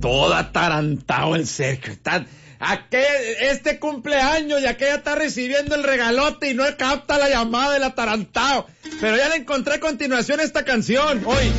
Todo atarantado el Sergio. Este cumpleaños y aquella está recibiendo el regalote y no capta la llamada del atarantado. Pero ya le encontré a continuación esta canción. Hoy,